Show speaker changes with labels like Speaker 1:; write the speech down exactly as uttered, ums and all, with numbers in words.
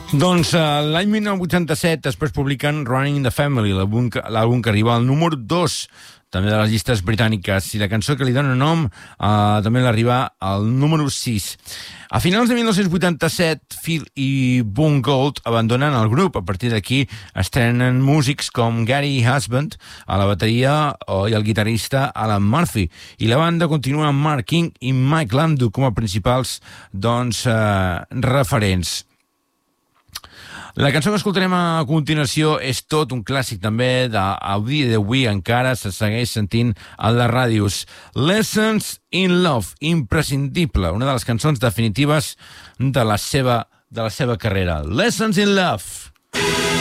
Speaker 1: Doncs uh, l'any dinou vuitanta-set després publiquen Running in the Family, l'àlbum que, l'àlbum que arriba al número dos també de les llistes britàniques, i la cançó que li dona nom uh, també l'arriba al número sis. A finals de dinou vuitanta-set, Phil i Boone Gould abandonen el grup. A partir d'aquí estrenen músics com Gary Husband a la bateria i el guitarrista Alan Murphy, i la banda continua amb Mark King i Mike Landau com a principals doncs, uh, referents. La cançó que escoltarem a continuació és tot un clàssic també d'avui d'avui, encara se segueix sentint a les ràdios. Lessons in Love, imprescindible, una de les cançons definitives de la seva, de la seva carrera. Lessons in Love.